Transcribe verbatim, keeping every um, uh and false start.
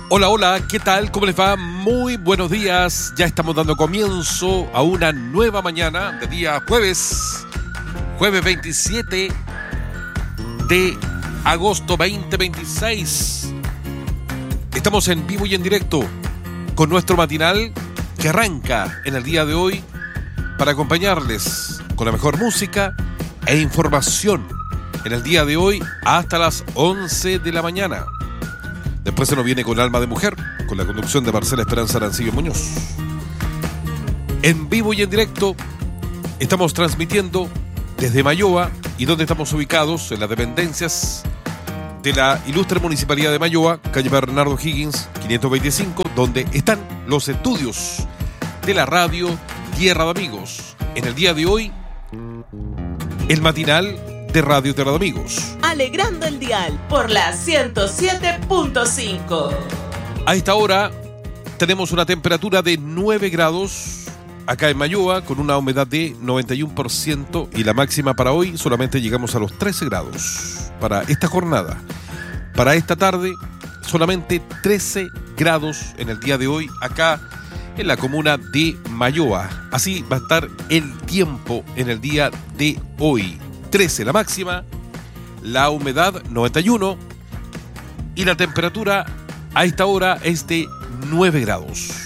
Hola, hola, ¿qué tal? ¿Cómo les va? Muy buenos días. Ya estamos dando comienzo a una nueva mañana de día jueves, jueves veintisiete de agosto veinte veintiséis. Estamos en vivo y en directo con nuestro matinal que arranca en el día de hoy para acompañarles con la mejor música e información en el día de hoy hasta las once de la mañana. Después se nos viene con Alma de Mujer, con la conducción de Marcela Esperanza Arancibia Muñoz. En vivo y en directo estamos transmitiendo desde Mayoa. ¿Y donde estamos ubicados? En las dependencias de la ilustre Municipalidad de Mayoa, calle Bernardo Higgins, quinientos veinticinco, donde están los estudios de la radio Tierra de Amigos. En el día de hoy, el matinal de Radio Tierra de Amigos. Alegrando el dial por la ciento siete punto cinco. A esta hora tenemos una temperatura de nueve grados acá en Mayoa, con una humedad de noventa y uno por ciento, y la máxima para hoy solamente llegamos a los trece grados para esta jornada. Para esta tarde solamente trece grados en el día de hoy acá en la comuna de Mayoa. Así va a estar el tiempo en el día de hoy. trece la máxima, la humedad noventa y uno y la temperatura a esta hora es de nueve grados.